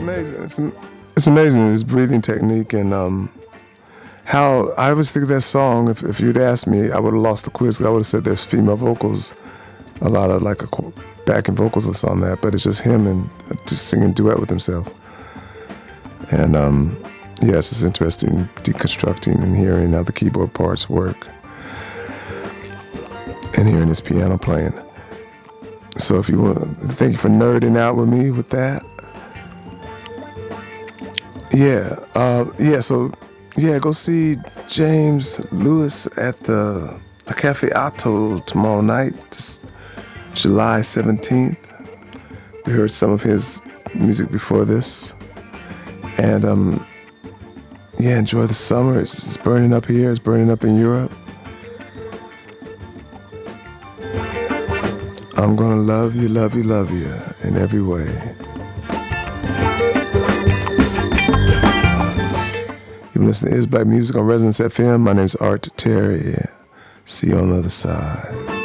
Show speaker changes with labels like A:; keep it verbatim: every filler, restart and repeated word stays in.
A: amazing. It's it's amazing his breathing technique and um, how I always think of that song. If if you'd asked me, I would have lost the quiz because I would have said there's female vocals, a lot of like a backing vocals on that, but it's just him and just singing duet with himself. And um, yes, it's interesting deconstructing and hearing how the keyboard parts work and hearing his piano playing. So if you want, thank you for nerding out with me with that. Yeah, uh, yeah. So yeah, go see James Lewis at the Cafe Otto tomorrow night, just July seventeenth. We heard some of his music before this, and um, yeah, enjoy the summer. It's, it's burning up here. It's burning up in Europe. I'm gonna love you, love you, love you in every way. You've been listening to Is Black Music on Resonance F M. My name's Art Terry. See you on the other side.